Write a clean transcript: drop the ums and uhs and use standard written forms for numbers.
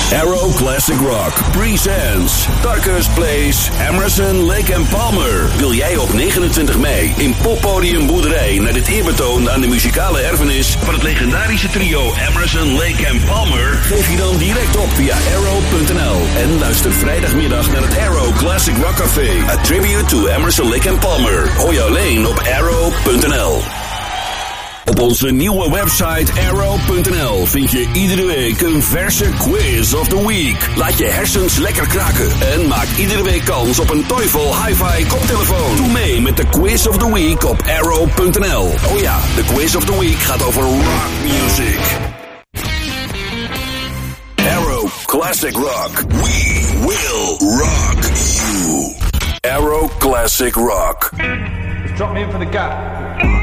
Arrow Classic Rock presents Darkest Place, Emerson, Lake and Palmer. Wil jij op 29 mei in Poppodium Boerderij naar dit eerbetoon aan de muzikale erfenis van het legendarische trio Emerson, Lake and Palmer? Geef je dan direct op via arrow.nl en luister vrijdagmiddag naar het Arrow Classic Rock Café. A tribute to Emerson, Lake and Palmer. Hoor je alleen op arrow.nl. Op onze nieuwe website arrow.nl vind je iedere week een verse quiz of the week. Laat je hersens lekker kraken en maak iedere week kans op een Teufel Hi-Fi koptelefoon. Doe mee met de quiz of the week op arrow.nl. Oh ja, de quiz of the week gaat over rock music. Arrow Classic Rock. We will rock you. Arrow Classic Rock. Just drop me in for the gap.